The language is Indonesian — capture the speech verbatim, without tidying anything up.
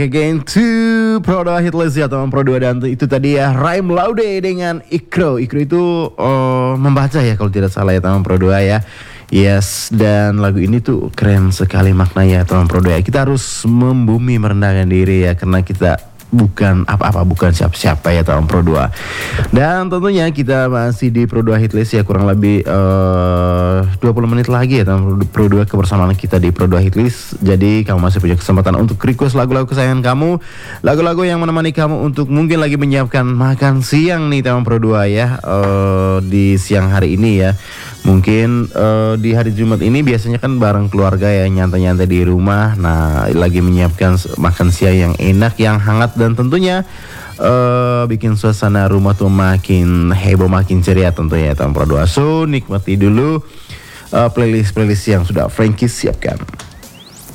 back again to Pro dua Hitlist ya teman Pro dua. Dan itu tadi ya Raim Laude dengan Ikro. Ikro itu uh, membaca ya kalau tidak salah ya teman Pro dua ya. Yes, dan lagu ini tuh keren sekali maknanya teman Pro dua. Kita harus membumi merendahkan diri ya, karena kita bukan apa-apa, bukan siapa-siapa ya tahun Pro dua. Dan tentunya kita masih di Pro dua Hitlist ya, kurang lebih uh, dua puluh menit lagi ya tahun Pro dua kebersamaan kita di Pro dua Hitlist. Jadi kamu masih punya kesempatan untuk request lagu-lagu kesayangan kamu, lagu-lagu yang menemani kamu untuk mungkin lagi menyiapkan makan siang nih tahun Pro dua ya, uh, di siang hari ini ya. Mungkin uh, di hari Jumat ini biasanya kan bareng keluarga ya, nyantai-nyantai di rumah. Nah, lagi menyiapkan makan siang yang enak, yang hangat, dan tentunya uh, bikin suasana rumah tuh makin heboh, makin ceria tentunya ya tahun Pro dua. So, nikmati dulu uh, playlist-playlist yang sudah Frankie siapkan.